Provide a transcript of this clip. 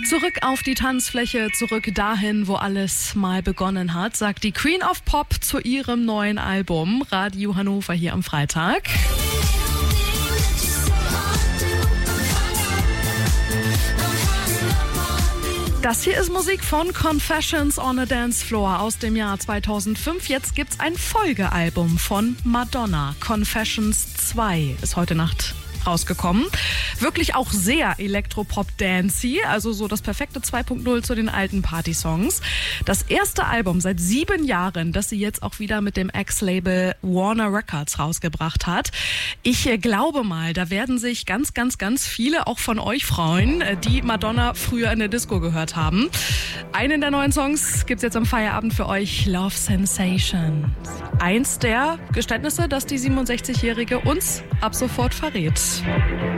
Zurück auf die Tanzfläche, zurück dahin, wo alles mal begonnen hat, sagt die Queen of Pop zu ihrem neuen Album. Radio Hannover hier am Freitag. Das hier ist Musik von Confessions on a Dance Floor aus dem Jahr 2005. Jetzt gibt's ein Folgealbum von Madonna. Confessions 2 ist heute Nacht rausgekommen. Wirklich auch sehr Elektropop-Dancey, also so das perfekte 2.0 zu den alten Party-Songs. Das erste Album seit 7 Jahren, das sie jetzt auch wieder mit dem Ex-Label Warner Records rausgebracht hat. Ich glaube mal, da werden sich ganz viele auch von euch freuen, die Madonna früher in der Disco gehört haben. Einen der neuen Songs gibt's jetzt am Feierabend für euch, Love Sensation. Eins der Geständnisse, das die 67-Jährige uns ab sofort verrät.